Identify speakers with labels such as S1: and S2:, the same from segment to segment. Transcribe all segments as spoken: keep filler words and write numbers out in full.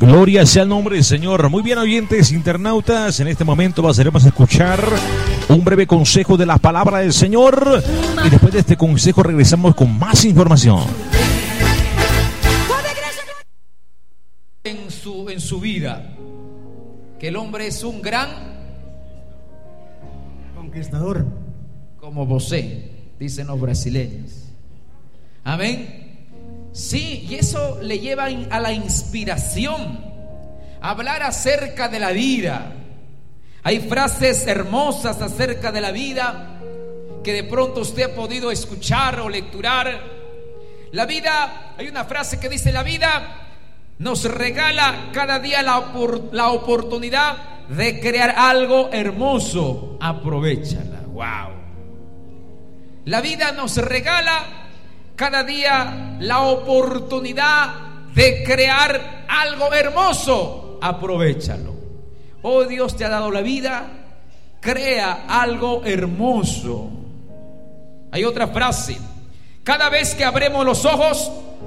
S1: Gloria sea el nombre del Señor. Muy bien, oyentes, internautas, en este momento pasaremos a escuchar un breve consejo de la palabra del Señor y después de este consejo regresamos con más información.
S2: En su, en su vida, que el hombre es un gran
S3: conquistador,
S2: como você, dicen los brasileños. Amén. Sí, y eso le lleva a la inspiración, hablar acerca de la vida. Hay frases hermosas acerca de la vida que de pronto usted ha podido escuchar o lecturar. La vida, hay una frase que dice: la vida nos regala cada día la, opor- la oportunidad de crear algo hermoso. Aprovéchala. Wow. La vida nos regala cada día la oportunidad de crear algo hermoso. Aprovéchalo. Oh, Dios te ha dado la vida, crea algo hermoso. Hay otra frase: cada vez que abrimos los ojos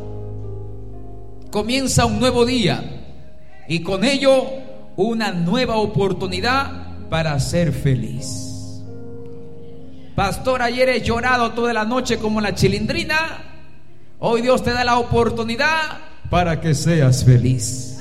S2: comienza un nuevo día y con ello una nueva oportunidad para ser feliz. Pastor, ayer he llorado toda la noche como la chilindrina. Hoy Dios te da la oportunidad para que seas feliz.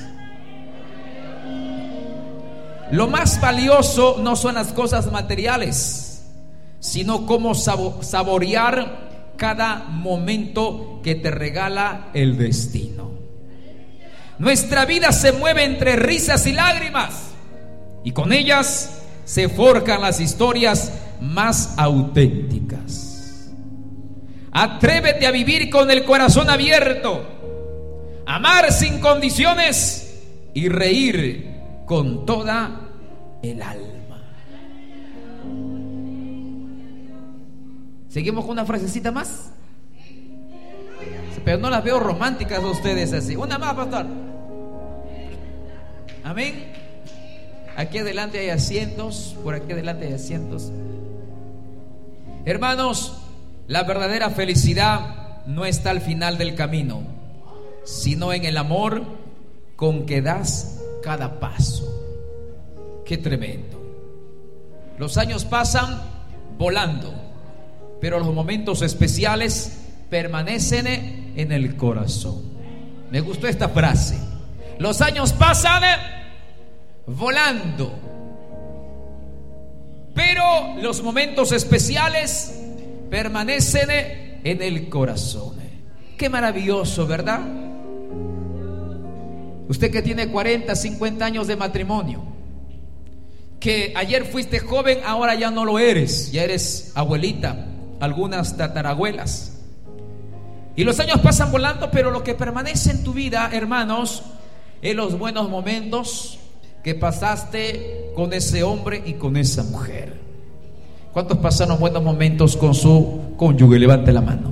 S2: Lo más valioso no son las cosas materiales, sino cómo sabo- saborear cada momento que te regala el destino. Nuestra vida se mueve entre risas y lágrimas, y con ellas se forjan las historias más auténticas. Atrévete a vivir con el corazón abierto, amar sin condiciones y reír con toda el alma. Seguimos con una frasecita más, pero no las veo románticas a ustedes así. Una más, pastor. Amén. Aquí adelante hay asientos, por aquí adelante hay asientos. Hermanos, la verdadera felicidad no está al final del camino, sino en el amor con que das cada paso. Qué tremendo. Los años pasan volando, pero los momentos especiales permanecen en el corazón. Me gustó esta frase. Los años pasan volando, pero los momentos especiales permanecen en el corazón. Qué maravilloso, ¿verdad? Usted que tiene cuarenta, cincuenta años de matrimonio, que ayer fuiste joven, ahora ya no lo eres, ya eres abuelita, algunas tatarabuelas, y los años pasan volando, pero lo que permanece en tu vida, hermanos, es los buenos momentos que pasaste con ese hombre y con esa mujer. ¿Cuántos pasaron buenos momentos con su cónyuge? Levante la mano.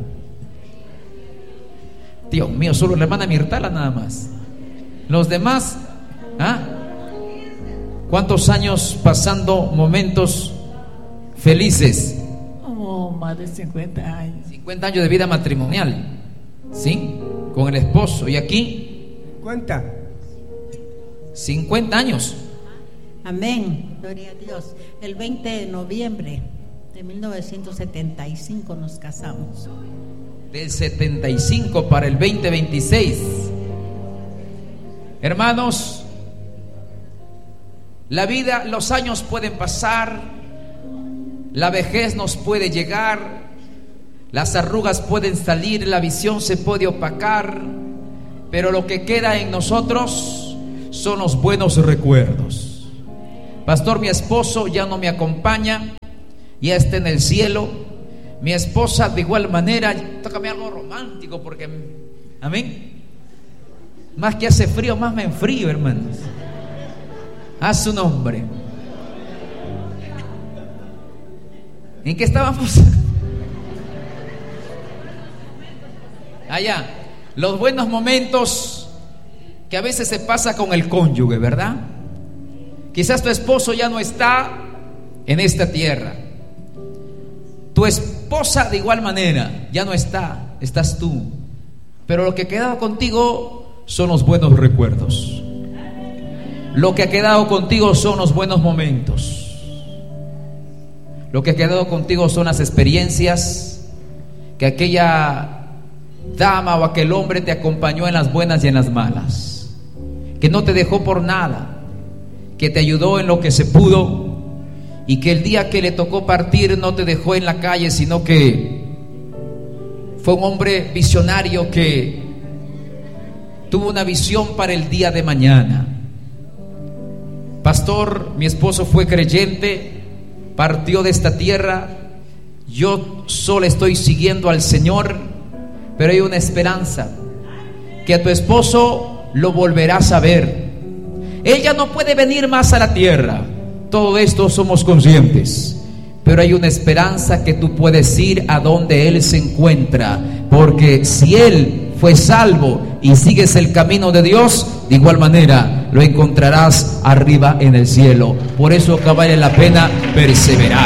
S2: Dios mío, solo la hermana Mirtala nada más. Los demás, ¿ah? ¿Cuántos años pasando momentos felices?
S4: Oh, más de cincuenta años.
S2: cincuenta años de vida matrimonial, ¿sí? Con el esposo. ¿Y aquí?
S3: ¿Cuánta?
S2: cincuenta años.
S4: Amén, gloria a Dios. El veinte de noviembre de mil novecientos setenta y cinco nos casamos.
S2: Del setenta y cinco para el veinte veintiséis. Hermanos, la vida, los años pueden pasar, la vejez nos puede llegar, las arrugas pueden salir, la visión se puede opacar, pero lo que queda en nosotros son los buenos recuerdos. Pastor, mi esposo ya no me acompaña, ya está en el cielo. Mi esposa de igual manera. Tócame algo romántico porque, amén, más que hace frío, más me enfrío, hermanos. A su nombre. ¿En qué estábamos? Allá, los buenos momentos que a veces se pasa con el cónyuge, ¿verdad? Quizás tu esposo ya no está en esta tierra, tu esposa de igual manera ya no está, estás tú, pero lo que quedaba contigo son los buenos recuerdos. Lo que ha quedado contigo son los buenos momentos. Lo que ha quedado contigo son las experiencias que aquella dama o aquel hombre te acompañó en las buenas y en las malas, que no te dejó por nada, que te ayudó en lo que se pudo, y que el día que le tocó partir no te dejó en la calle, sino que fue un hombre visionario que tuvo una visión para el día de mañana. Pastor, mi esposo fue creyente, partió de esta tierra, yo solo estoy siguiendo al Señor, pero hay una esperanza, que a tu esposo lo volverás a ver. Él ya no puede venir más a la tierra, todo esto somos conscientes, pero hay una esperanza que tú puedes ir a donde Él se encuentra, porque si Él fue salvo y sigues el camino de Dios, de igual manera lo encontrarás arriba en el cielo. Por eso que vale la pena perseverar.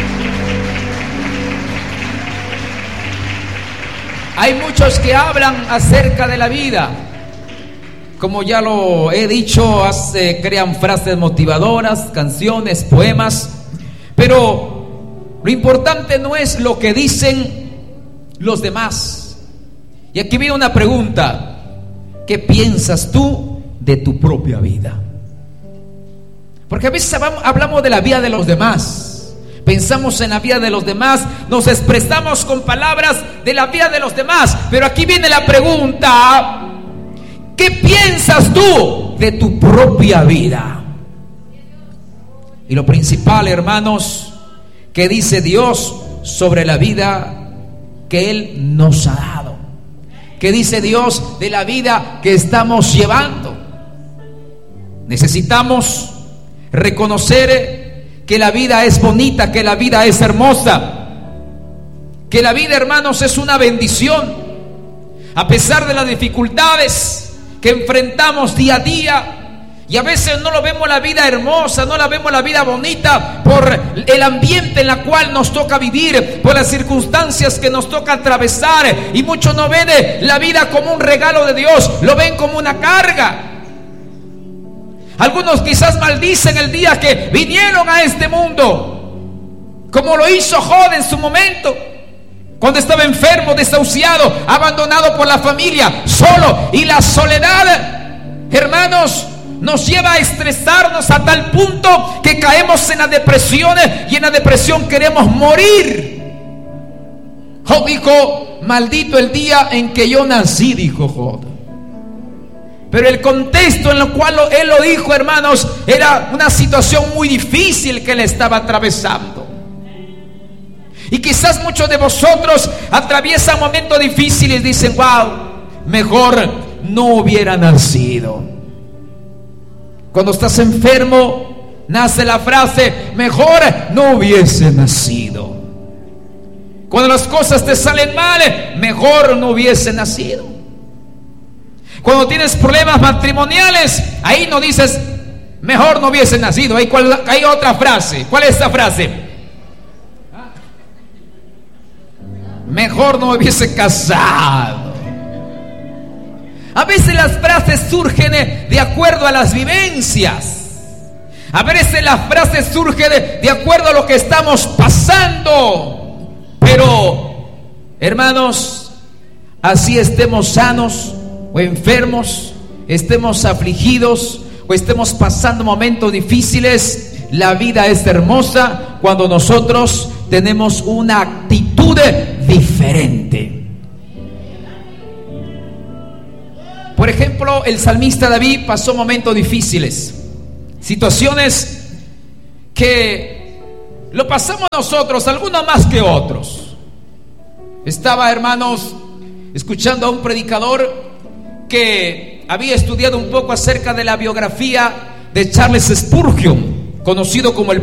S2: Hay muchos que hablan acerca de la vida, como ya lo he dicho, hace, crean frases motivadoras, canciones, poemas, pero lo importante no es lo que dicen los demás. Y aquí viene una pregunta: ¿qué piensas tú de tu propia vida? Porque a veces hablamos de la vida de los demás, pensamos en la vida de los demás, nos expresamos con palabras de la vida de los demás, pero aquí viene la pregunta: ¿qué piensas tú de tu propia vida? Y lo principal, hermanos, que dice Dios sobre la vida que Él nos ha dado. ¿Qué dice Dios de la vida que estamos llevando? Necesitamos reconocer que la vida es bonita, que la vida es hermosa, que la vida, hermanos, es una bendición. A pesar de las dificultades que enfrentamos día a día, y a veces no lo vemos la vida hermosa, no la vemos la vida bonita por el ambiente en el cual nos toca vivir, por las circunstancias que nos toca atravesar, y muchos no ven la vida como un regalo de Dios, lo ven como una carga. Algunos quizás maldicen el día que vinieron a este mundo, como lo hizo Job en su momento, cuando estaba enfermo, desahuciado, abandonado por la familia, solo. Y la soledad, hermanos, nos lleva a estresarnos a tal punto que caemos en las depresiones, y en la depresión queremos morir. Job dijo: maldito el día en que yo nací, dijo Job. Pero el contexto en el cual él lo dijo, hermanos, era una situación muy difícil que él estaba atravesando. Y quizás muchos de vosotros atraviesan momentos difíciles y dicen: wow, mejor no hubiera nacido. Cuando estás enfermo, nace la frase: mejor no hubiese nacido. Cuando las cosas te salen mal, mejor no hubiese nacido. Cuando tienes problemas matrimoniales, ahí no dices: mejor no hubiese nacido. Hay, cual, hay otra frase. ¿Cuál es esta frase? Mejor no hubiese casado. A veces las frases surgen de acuerdo a las vivencias. A veces las frases surgen de, de acuerdo a lo que estamos pasando. Pero, hermanos, así estemos sanos o enfermos, estemos afligidos o estemos pasando momentos difíciles, la vida es hermosa cuando nosotros tenemos una actitud diferente. Por ejemplo, el salmista David pasó momentos difíciles, situaciones que lo pasamos nosotros, algunos más que otros. Estaba, hermanos, escuchando a un predicador que había estudiado un poco acerca de la biografía de Charles Spurgeon, conocido como el